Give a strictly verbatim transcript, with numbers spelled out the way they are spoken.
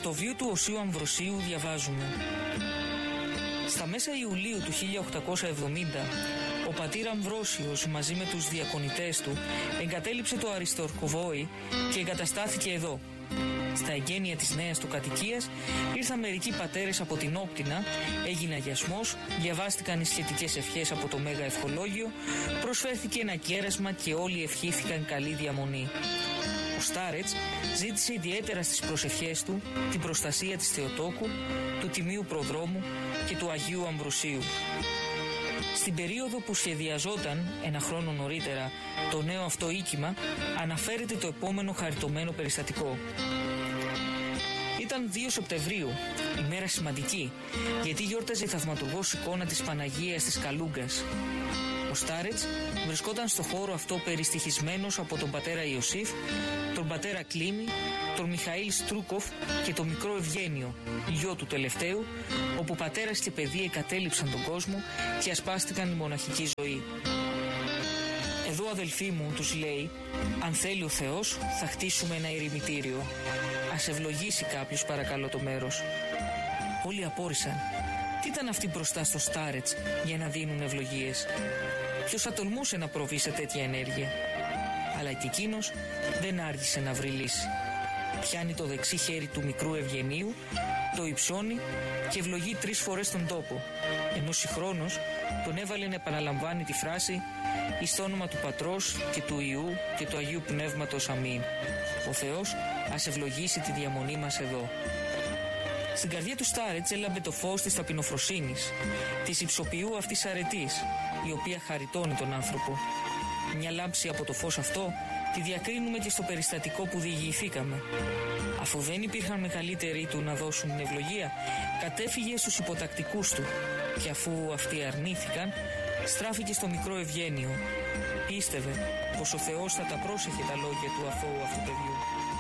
Στο βίο του Οσίου Αμβροσίου διαβάζουμε: στα μέσα Ιουλίου του χίλια οκτακόσια εβδομήντα, ο πατήρ Αμβρόσιος μαζί με τους διακονητές του εγκατέλειψε το Αριστορκοβόη και εγκαταστάθηκε εδώ. Στα εγγένεια της νέας του κατοικίας ήρθαν μερικοί πατέρες από την Όπτινα, έγινε αγιασμός, διαβάστηκαν οι σχετικές ευχές από το Μέγα Ευχολόγιο, προσφέρθηκε ένα κέρασμα και όλοι ευχήθηκαν καλή διαμονή. Ο Στάρετς ζήτησε ιδιαίτερα στις προσευχές του την προστασία της Θεοτόκου, του Τιμίου Προδρόμου και του Αγίου Αμβροσίου. Στην περίοδο που σχεδιαζόταν, ένα χρόνο νωρίτερα, το νέο αυτό οίκημα, αναφέρεται το επόμενο χαριτωμένο περιστατικό. Ήταν δύο Σεπτεμβρίου, ημέρα σημαντική, γιατί γιόρταζε η θαυματουργός εικόνα της Παναγίας της Καλούγκας. Ο Στάρετς βρισκόταν στο χώρο αυτό περιστοιχισμένος από τον πατέρα Ιωσήφ, τον πατέρα Κλίμη, τον Μιχαήλ Στρούκοφ και τον μικρό Ευγένιο, γιο του τελευταίου, όπου πατέρας και παιδί εκατέλειψαν τον κόσμο και ασπάστηκαν η μοναχική ζωή. Εδώ, αδελφοί μου, τους λέει, αν θέλει ο Θεός θα χτίσουμε ένα ερημητήριο. Ας ευλογήσει κάποιος παρακαλώ το μέρος. Όλοι απόρρισαν. Τι ήταν αυτοί μπροστά στο Στάρετς για να δίνουν ευλογίες? Ποιος θα τολμούσε να προβεί σε τέτοια ενέργεια? Αλλά και εκείνος δεν άργησε να βρει λύση. Πιάνει το δεξί χέρι του μικρού Ευγενίου, το υψώνει και ευλογεί τρεις φορές τον τόπο, ενώ συγχρόνως τον έβαλε να επαναλαμβάνει τη φράση «Εις το όνομα του Πατρός και του Υιού και του Αγίου Πνεύματος Αμήν». Ο Θεός ας ευλογήσει τη διαμονή μας εδώ. Στην καρδιά του Στάρετς έλαμπε το φως της ταπεινοφροσύνης, της υψοποιού αυτής αρετής, η οποία χαριτώνει τον άνθρωπο. Μια λάμψη από το φως αυτό τη διακρίνουμε και στο περιστατικό που διηγηθήκαμε. Αφού δεν υπήρχαν μεγαλύτεροι του να δώσουν την ευλογία, κατέφυγε στους υποτακτικούς του και αφού αυτοί αρνήθηκαν, στράφηκε στο μικρό Ευγένιο. Πίστευε πως ο Θεός θα τα πρόσεχε τα λόγια του αθώου αυτού παιδιού.